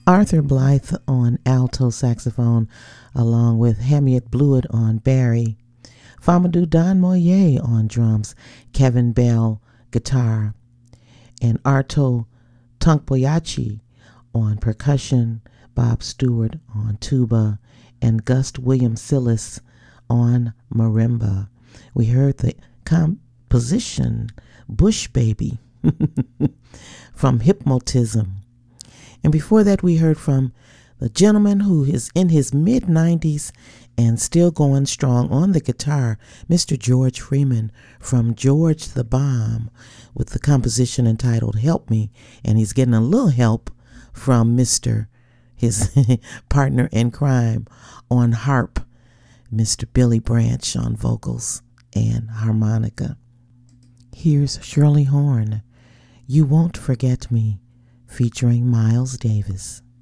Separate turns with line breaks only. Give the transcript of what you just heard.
Arthur Blythe on alto saxophone, along with Hamiet Blewett on bari. Famadou Don Moyer on drums, Kevin Bell guitar, and Arto Tunkboyachi on percussion, Bob Stewart on tuba, and Gust William Sillis on marimba. We heard the composition Bush Baby from Hypnotism. And before that, we heard from the gentleman who is in his mid-90s and still going strong on the guitar, Mr. George Freeman from George the Bomb, with the composition entitled Help Me. And he's getting a little help from his partner in crime on harp, Mr. Billy Branch on vocals and harmonica. Here's Shirley Horn, You Won't Forget Me, featuring Miles Davis.